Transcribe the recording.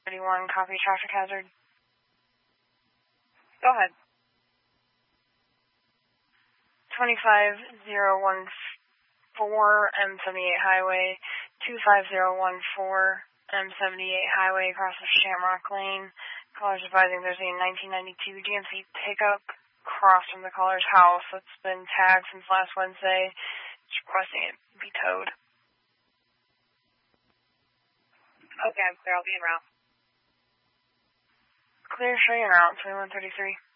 31, copy traffic hazard. Go ahead. 25014 M78 Highway, 25014 M78 Highway across the Shamrock Lane. Caller's advising there's a 1992 GMC pickup across from the caller's house that's been tagged since last Wednesday. It's requesting it be towed. Okay, sir, I'll be en route. Clear, show you en route, 2133.